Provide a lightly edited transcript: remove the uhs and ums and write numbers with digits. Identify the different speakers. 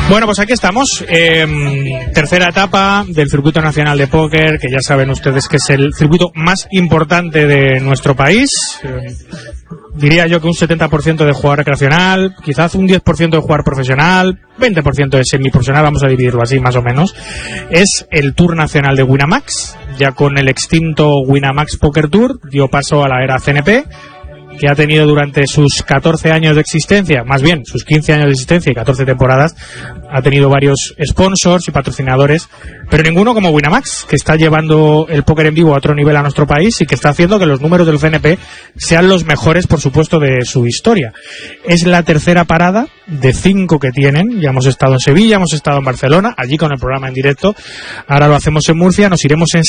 Speaker 1: Bueno, pues aquí estamos, tercera etapa del Circuito Nacional de Póquer, que ya saben ustedes que es el circuito más importante de nuestro país. Diría yo que un 70% de jugador recreacional, quizás un 10% de jugador profesional, 20% de semiprofesional, vamos a dividirlo así más o menos. Es el Tour Nacional de Winamax, ya con el extinto Winamax Poker Tour, dio paso a la era CNP, que ha tenido durante sus 14 años de existencia, más bien sus 15 años de existencia y 14 temporadas, ha tenido varios sponsors y patrocinadores, pero ninguno como Winamax, que está llevando el póker en vivo a otro nivel a nuestro país y que está haciendo que los números del CNP sean los mejores, por supuesto, de su historia. Es la tercera parada de 5 que tienen. Ya hemos estado en Sevilla, hemos estado en Barcelona, allí con el programa en directo. Ahora lo hacemos en Murcia, nos iremos en